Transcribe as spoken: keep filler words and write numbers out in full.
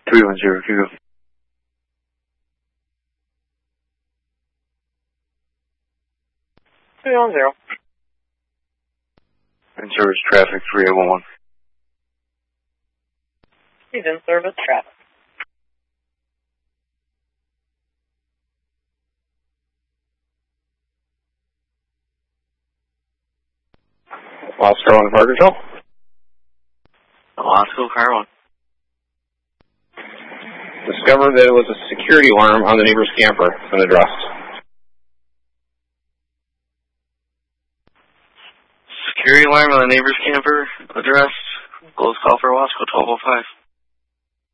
three one zero, Hugo. three one zero. In service traffic three eight one one. He's in service traffic. Oscar one, Parkersville. Oscar, car one. Discovered that it was a security alarm on the neighbor's camper and addressed. Security alarm on the neighbor's camper addressed. Close call for Wasco twelve oh five.